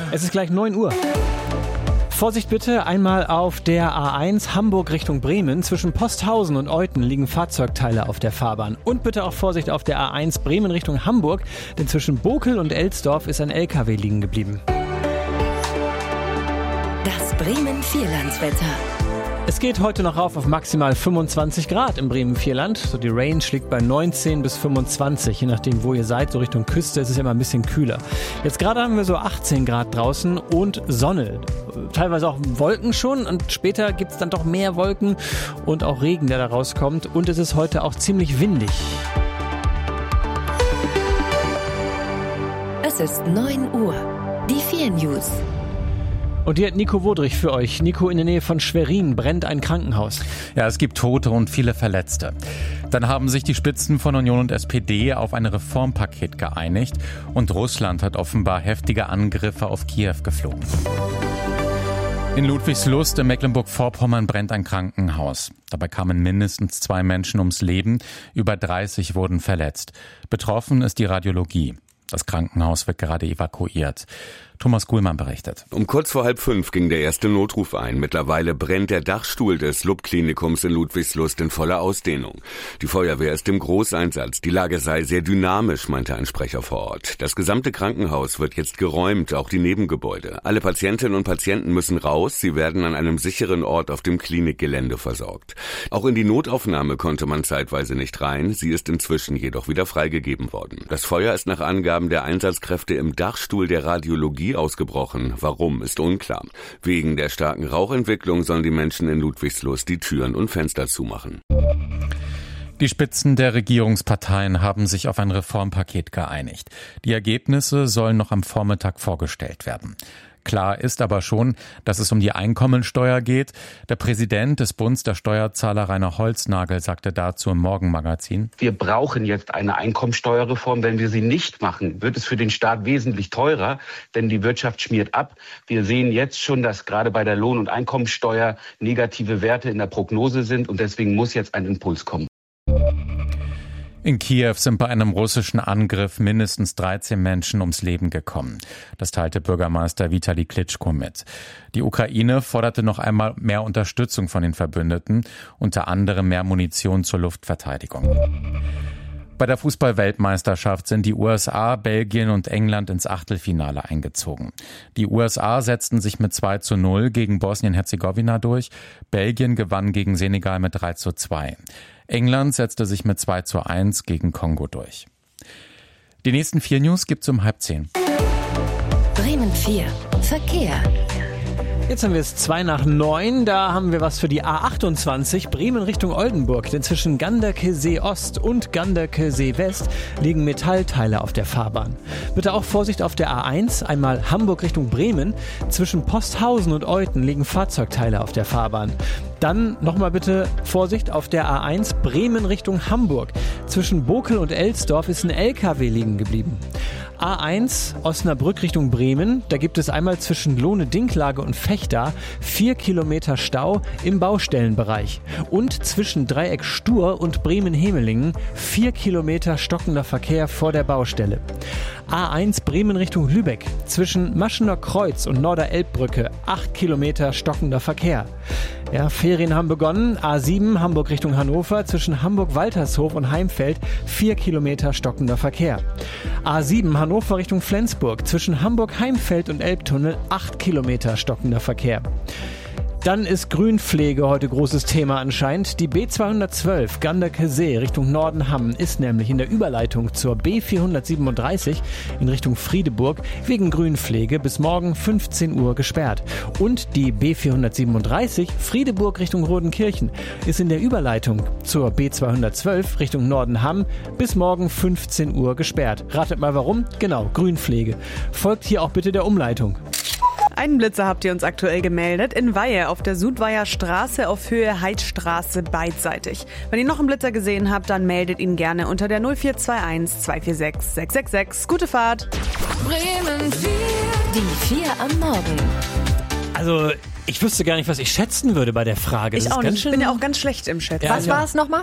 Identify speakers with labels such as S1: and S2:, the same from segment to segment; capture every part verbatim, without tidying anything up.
S1: Es ist gleich neun Uhr. Vorsicht bitte, einmal auf der A eins Hamburg Richtung Bremen. Zwischen Posthausen und Euthen liegen Fahrzeugteile auf der Fahrbahn. Und bitte auch Vorsicht auf der A eins Bremen Richtung Hamburg, denn zwischen Bokel und Elsdorf ist ein L K W liegen geblieben.
S2: Das Bremen-Vierlandswetter.
S1: Es geht heute noch rauf auf maximal fünfundzwanzig Grad im Bremen-Vierland. So die Range liegt bei neunzehn bis fünfundzwanzig, je nachdem wo ihr seid. So Richtung Küste ist es ja immer ein bisschen kühler. Jetzt gerade haben wir so achtzehn Grad draußen und Sonne. Teilweise auch Wolken schon und später gibt es dann doch mehr Wolken und auch Regen, der da rauskommt. Und es ist heute auch ziemlich windig.
S2: Es ist neun Uhr. Die vier News.
S1: Und die hat Nico Wodrich für euch. Nico, in der Nähe von Schwerin brennt ein Krankenhaus.
S3: Ja, es gibt Tote und viele Verletzte. Dann haben sich die Spitzen von Union und S P D auf ein Reformpaket geeinigt und Russland hat offenbar heftige Angriffe auf Kiew geflogen. In Ludwigslust in Mecklenburg-Vorpommern brennt ein Krankenhaus. Dabei kamen mindestens zwei Menschen ums Leben, über dreißig wurden verletzt. Betroffen ist die Radiologie. Das Krankenhaus wird gerade evakuiert. Thomas Kuhlmann berichtet.
S4: Um kurz vor halb fünf ging der erste Notruf ein. Mittlerweile brennt der Dachstuhl des L U B-Klinikums in Ludwigslust in voller Ausdehnung. Die Feuerwehr ist im Großeinsatz. Die Lage sei sehr dynamisch, meinte ein Sprecher vor Ort. Das gesamte Krankenhaus wird jetzt geräumt, auch die Nebengebäude. Alle Patientinnen und Patienten müssen raus. Sie werden an einem sicheren Ort auf dem Klinikgelände versorgt. Auch in die Notaufnahme konnte man zeitweise nicht rein. Sie ist inzwischen jedoch wieder freigegeben worden. Das Feuer ist nach Angaben der Einsatzkräfte im Dachstuhl der Radiologie ausgebrochen. Warum, ist unklar. Wegen der starken Rauchentwicklung sollen die Menschen in Ludwigslust die Türen und Fenster zumachen.
S3: Die Spitzen der Regierungsparteien haben sich auf ein Reformpaket geeinigt. Die Ergebnisse sollen noch am Vormittag vorgestellt werden. Klar ist aber schon, dass es um die Einkommensteuer geht. Der Präsident des Bundes der Steuerzahler Rainer Holznagel sagte dazu im Morgenmagazin:
S5: Wir brauchen jetzt eine Einkommensteuerreform. Wenn wir sie nicht machen, wird es für den Staat wesentlich teurer, denn die Wirtschaft schmiert ab. Wir sehen jetzt schon, dass gerade bei der Lohn- und Einkommensteuer negative Werte in der Prognose sind und deswegen muss jetzt ein Impuls kommen.
S3: In Kiew sind bei einem russischen Angriff mindestens dreizehn Menschen ums Leben gekommen. Das teilte Bürgermeister Vitali Klitschko mit. Die Ukraine forderte noch einmal mehr Unterstützung von den Verbündeten, unter anderem mehr Munition zur Luftverteidigung. Bei der Fußball-Weltmeisterschaft sind die U S A, Belgien und England ins Achtelfinale eingezogen. Die U S A setzten sich mit zwei zu null gegen Bosnien-Herzegowina durch. Belgien gewann gegen Senegal mit drei zu zwei. England setzte sich mit zwei zu eins gegen Kongo durch. Die nächsten vier News gibt's um halb zehn.
S2: Bremen vier. Verkehr.
S1: Jetzt haben wir es zwei nach neun, da haben wir was für die A achtundzwanzig, Bremen Richtung Oldenburg. Denn zwischen Ganderkesee Ost und Ganderkesee West liegen Metallteile auf der Fahrbahn. Bitte auch Vorsicht auf der A eins, einmal Hamburg Richtung Bremen. Zwischen Posthausen und Euthen liegen Fahrzeugteile auf der Fahrbahn. Dann nochmal bitte Vorsicht auf der A eins, Bremen Richtung Hamburg. Zwischen Bokel und Elsdorf ist ein L K W liegen geblieben. A eins, Osnabrück Richtung Bremen. Da gibt es einmal zwischen Lohne-Dinklage und Vechta vier Kilometer Stau im Baustellenbereich. Und zwischen Dreieck Stur und Bremen-Hemelingen vier Kilometer stockender Verkehr vor der Baustelle. A eins, Bremen Richtung Lübeck. Zwischen Maschener Kreuz und Norder-Elbbrücke acht Kilometer stockender Verkehr. Ja, Ferien haben begonnen. A sieben, Hamburg Richtung Hannover. Zwischen Hamburg-Waltershof und Heimfeld vier Kilometer stockender Verkehr. A sieben, Hannover Richtung Flensburg. Zwischen Hamburg-Heimfeld und Elbtunnel acht Kilometer stockender Verkehr. Dann ist Grünpflege heute großes Thema anscheinend. Die B zweihundertzwölf Ganderkesee Richtung Nordenham ist nämlich in der Überleitung zur B vierhundertsiebenunddreißig in Richtung Friedeburg wegen Grünpflege bis morgen fünfzehn Uhr gesperrt. Und die B vierhundertsiebenunddreißig Friedeburg Richtung Rodenkirchen ist in der Überleitung zur B zweihundertzwölf Richtung Nordenham bis morgen fünfzehn Uhr gesperrt. Ratet mal warum? Genau, Grünpflege. Folgt hier auch bitte der Umleitung.
S6: Einen Blitzer habt ihr uns aktuell gemeldet. In Weihe auf der Südweiher Straße auf Höhe Heidstraße beidseitig. Wenn ihr noch einen Blitzer gesehen habt, dann meldet ihn gerne unter der null vier zwei eins zwei vier sechs sechs sechs sechs. Gute Fahrt!
S2: Bremen vier. Die vier am Morgen.
S1: Also, ich wüsste gar nicht, was ich schätzen würde bei der Frage. Das
S6: ich
S1: ist
S6: auch
S1: ganz
S6: nicht.
S1: schön.
S6: Ich bin ja auch ganz schlecht im Schätzen.
S1: Ja,
S6: Was
S1: ja.
S6: war es nochmal?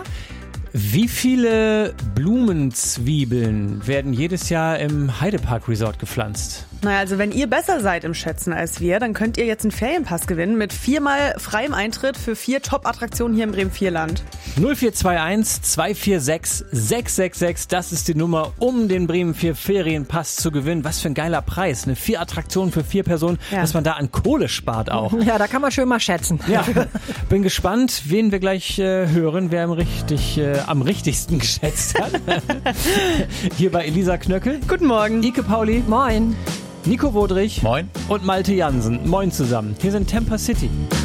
S1: Wie viele Blumenzwiebeln werden jedes Jahr im Heidepark Resort gepflanzt?
S6: Naja, also wenn ihr besser seid im Schätzen als wir, dann könnt ihr jetzt einen Ferienpass gewinnen mit viermal freiem Eintritt für vier Top-Attraktionen hier im Bremen-Vierland.
S1: null vier zwei eins, zwei vier sechs, sechs sechs sechs, das ist die Nummer, um den Bremen vier Ferienpass zu gewinnen. Was für ein geiler Preis, ne? Vier Attraktionen für vier Personen,
S6: Ja.
S1: dass man da an Kohle spart auch.
S7: Ja, da kann man schön mal schätzen.
S1: Ja, bin gespannt, wen wir gleich äh, hören, wer am, richtig, äh, am richtigsten geschätzt hat. Hier bei Elisa Knöckel,
S6: Guten Morgen.
S1: Ike Pauli,
S7: Moin.
S1: Nico Wodrich
S3: Moin.
S1: und Malte Jansen. Moin zusammen. Hier sind Temper City.